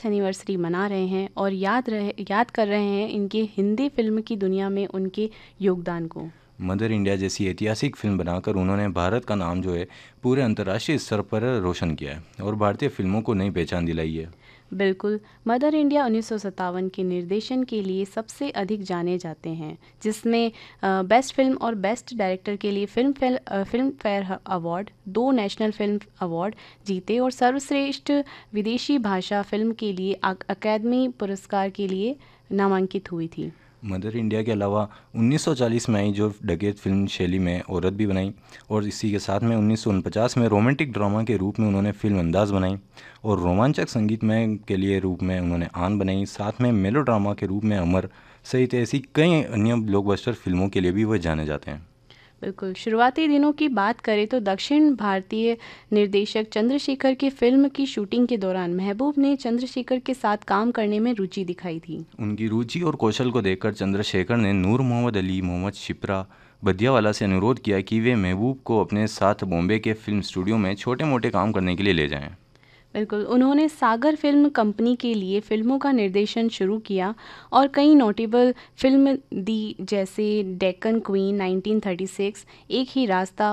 50th anniversary मना रहे हैं और याद कर रहे हैं इनके हिंदी फिल्म की दुनिया में उनके योगदान को। मदर इंडिया जैसी ऐतिहासिक फिल्म बनाकर उन्होंने भारत का नाम जो है पूरे अंतर्राष्ट्रीय स्तर पर रोशन किया है और भारतीय फिल्मों को नई पहचान दिलाई है। बिल्कुल, मदर इंडिया 1957 के निर्देशन के लिए सबसे अधिक जाने जाते हैं, जिसमें बेस्ट फिल्म और बेस्ट डायरेक्टर के लिए film fair award, 2 national film award जीते और सर्वश्रेष्ठ विदेशी भाषा फिल्म के लिए अकादमी पुरस्कार के लिए नामांकित हुई थी। मदर इंडिया के अलावा 1940 में आई जो डकैत फिल्म शैली में औरत भी बनाई और इसी के साथ में 1949 में रोमांटिक ड्रामा के रूप में उन्होंने फिल्म अंदाज बनाई और रोमांचक संगीतमय के लिए रूप में उन्होंने आन बनाई। साथ में मेलो ड्रामा के रूप में अमर सहित ऐसी कई अन्य ब्लॉकबस्टर फिल्मों के लिए भी वह जाने जाते हैं। बिल्कुल, शुरुआती दिनों की बात करें तो दक्षिण भारतीय निर्देशक चंद्रशेखर की फिल्म की शूटिंग के दौरान महबूब ने चंद्रशेखर के साथ काम करने में रुचि दिखाई थी। उनकी रुचि और कौशल को देखकर चंद्रशेखर ने नूर मोहम्मद अली, मोहम्मद शिप्रा बदियावाला से अनुरोध किया कि वे महबूब को अपने साथ बॉम्बे के फिल्म स्टूडियो में छोटे मोटे काम करने के लिए ले जाएं। बिल्कुल, उन्होंने सागर फिल्म कंपनी के लिए फिल्मों का निर्देशन शुरू किया और कई नोटेबल फिल्म दी, जैसे डेक्कन क्वीन 1936, एक ही रास्ता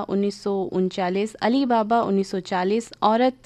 1939, अली बाबा 1940, औरत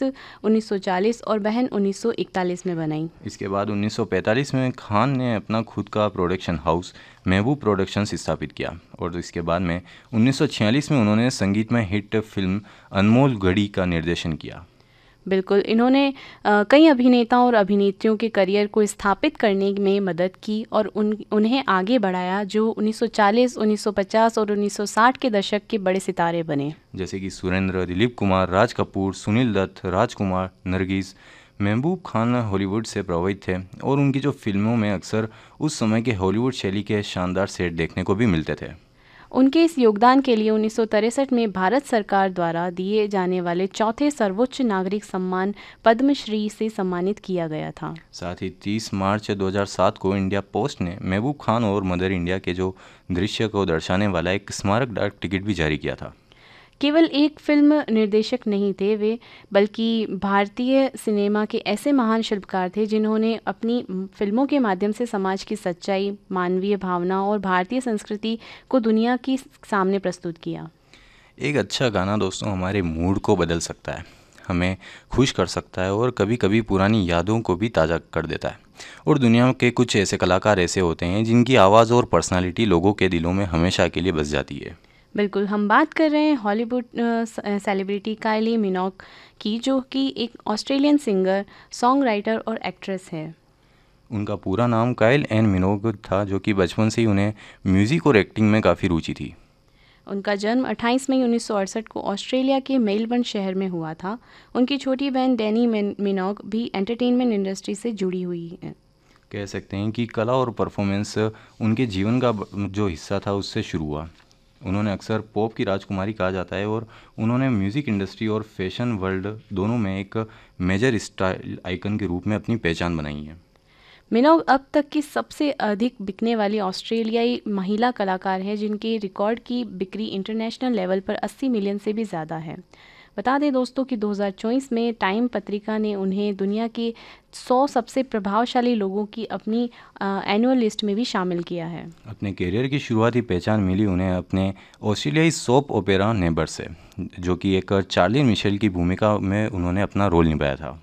1940 और बहन 1941 में बनाई। इसके बाद 1945 में खान ने अपना खुद का प्रोडक्शन हाउस महबूब प्रोडक्शंस स्थापित किया और इसके बाद में 1946 में उन्होंने संगीतमय हिट फिल्म अनमोल घड़ी का निर्देशन किया। बिल्कुल, इन्होंने कई अभिनेताओं और अभिनेत्रियों के करियर को स्थापित करने में मदद की और उन्हें आगे बढ़ाया, जो 1940, 1950 और 1960 के दशक के बड़े सितारे बने। जैसे कि सुरेंद्र, दिलीप कुमार, राज कपूर, सुनील दत्त, राजकुमार, नरगिस। महबूब खान हॉलीवुड से प्रभावित थे और उनकी जो फिल्मों में अक्सर उस समय के हॉलीवुड शैली के शानदार सेट देखने को भी मिलते थे। उनके इस योगदान के लिए 1963 में भारत सरकार द्वारा दिए जाने वाले चौथे सर्वोच्च नागरिक सम्मान पद्मश्री से सम्मानित किया गया था। साथ ही 30 मार्च 2007 को इंडिया पोस्ट ने महबूब खान और मदर इंडिया के जो दृश्य को दर्शाने वाला एक स्मारक डाक टिकट भी जारी किया था। केवल एक फिल्म निर्देशक नहीं थे वे, बल्कि भारतीय सिनेमा के ऐसे महान शिल्पकार थे जिन्होंने अपनी फिल्मों के माध्यम से समाज की सच्चाई, मानवीय भावना और भारतीय संस्कृति को दुनिया की सामने प्रस्तुत किया। एक अच्छा गाना दोस्तों हमारे मूड को बदल सकता है, हमें खुश कर सकता है और कभी कभी पुरानी यादों को भी ताज़ा कर देता है। और दुनिया के कुछ ऐसे कलाकार ऐसे होते हैं जिनकी आवाज़ और पर्सनालिटी लोगों के दिलों में हमेशा के लिए बस जाती है। बिल्कुल, हम बात कर रहे हैं हॉलीवुड सेलिब्रिटी काइली मिनोग की, जो कि एक ऑस्ट्रेलियन सिंगर, सॉन्ग राइटर और एक्ट्रेस है। उनका पूरा नाम काइल एन मिनोग था, जो कि बचपन से ही उन्हें म्यूज़िक और एक्टिंग में काफ़ी रुचि थी। उनका जन्म 28 मई 1968 को ऑस्ट्रेलिया के मेलबर्न शहर में हुआ था। उनकी छोटी बहन डैनी मिनोग भी एंटरटेनमेंट इंडस्ट्री से जुड़ी हुई है। कह सकते हैं कि कला और परफॉर्मेंस उनके जीवन का जो हिस्सा था उससे शुरू हुआ। उन्होंने अक्सर पॉप की राजकुमारी कहा जाता है और उन्होंने म्यूज़िक इंडस्ट्री और फैशन वर्ल्ड दोनों में एक मेजर स्टाइल आइकन के रूप में अपनी पहचान बनाई है। मिनोग अब तक की सबसे अधिक बिकने वाली ऑस्ट्रेलियाई महिला कलाकार है, जिनके रिकॉर्ड की बिक्री इंटरनेशनल लेवल पर 80 मिलियन से भी ज़्यादा है। बता दें दोस्तों कि 2024 में टाइम पत्रिका ने उन्हें दुनिया के 100 सबसे प्रभावशाली लोगों की अपनी एनुअल लिस्ट में भी शामिल किया है। अपने करियर की शुरुआती पहचान मिली उन्हें अपने ऑस्ट्रेलियाई सोप ओपेरा नेबर से, जो कि एक चार्ली मिशेल की भूमिका में उन्होंने अपना रोल निभाया था।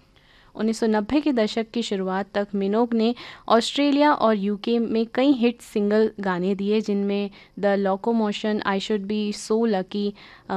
1990 के दशक की शुरुआत तक मिनोग ने ऑस्ट्रेलिया और यूके में कई हिट सिंगल गाने दिए, जिनमें the locomotion, I should be so lucky,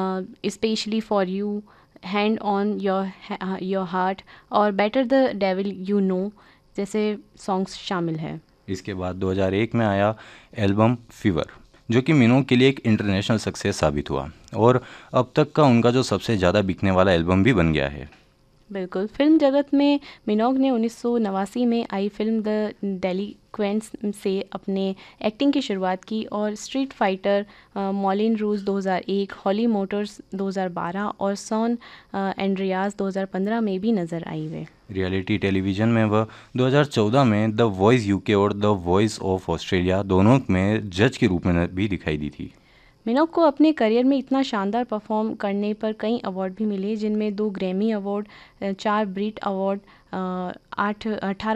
specially for you, hand on your heart और better the devil you know जैसे सॉन्ग्स शामिल हैं। इसके बाद 2001 में आया एल्बम फीवर, जो कि मिनोग के लिए एक इंटरनेशनल सक्सेस साबित हुआ और अब तक का उनका जो सबसे ज़्यादा बिकने वाला एल्बम भी बन गया है। बिल्कुल, फिल्म जगत में मिनोग ने 1989 में आई फिल्म द डेलिक्वेंट्स से अपने एक्टिंग की शुरुआत की और स्ट्रीट फाइटर, मॉलिन रूज 2001, हॉली मोटर्स 2012 और सॉन एंड्रियास 2015 में भी नज़र आई वे। रियलिटी टेलीविज़न में वह 2014 में द वॉइस यूके और द वॉइस ऑफ ऑस्ट्रेलिया दोनों में जज के रूप में भी दिखाई दी थी। मिनोग को अपने करियर में इतना शानदार परफॉर्म करने पर कई अवार्ड भी मिले, जिनमें 2 ग्रैमी अवार्ड, 4 ब्रिट अवार्ड, 18